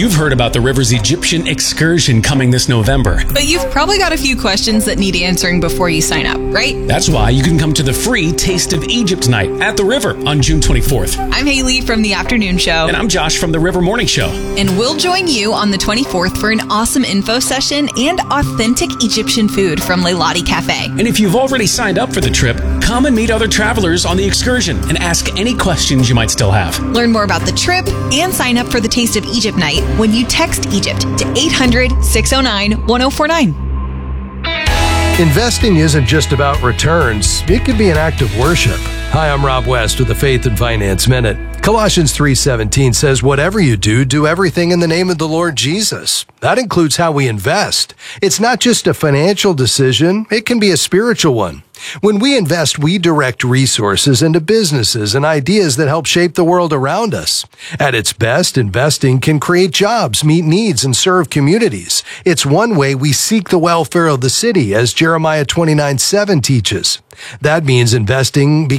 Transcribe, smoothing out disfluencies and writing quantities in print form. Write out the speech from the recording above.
You've heard about the River's Egyptian excursion coming this November. But you've probably got a few questions that need answering before you sign up, right? That's why you can come to the free Taste of Egypt night at the River on June 24th. I'm Haley from The Afternoon Show. And I'm Josh from the River Morning Show. And we'll join you on the 24th for an awesome info session and authentic Egyptian food from Leilani Cafe. And if you've already signed up for the trip, come and meet other travelers on the excursion and ask any questions you might still have. Learn more about the trip and sign up for the Taste of Egypt night when you text Egypt to 800-609-1049. Investing isn't just about returns. It can be an act of worship. Hi, I'm Rob West with the Faith and Finance Minute. Colossians 3:17 says, whatever you do, do everything in the name of the Lord Jesus. That includes how we invest. It's not just a financial decision. It can be a spiritual one. When we invest, we direct resources into businesses and ideas that help shape the world around us. At its best, investing can create jobs, meet needs, and serve communities. It's one way we seek the welfare of the city, as Jeremiah 29:7 teaches. That means investing